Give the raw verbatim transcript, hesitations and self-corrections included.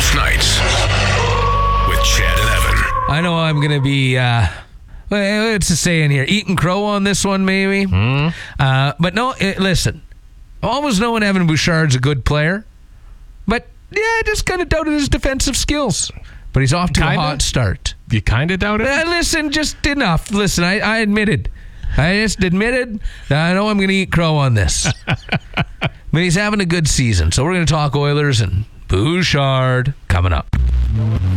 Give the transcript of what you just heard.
Golf Nights with Chad and Evan. I know I'm going to be, uh, what's the saying here? Eating crow on this one, maybe? Mm. Uh, but no, it, listen, I've always known Evan Bouchard's a good player, but yeah, I just kind of doubted his defensive skills. But he's off to Kinda? a hot start. You kind of doubt it? Uh, listen, just enough. Listen, I, I admitted. I just admitted that I know I'm going to eat crow on this. But he's having a good season. So we're going to talk Oilers and Bouchard coming up.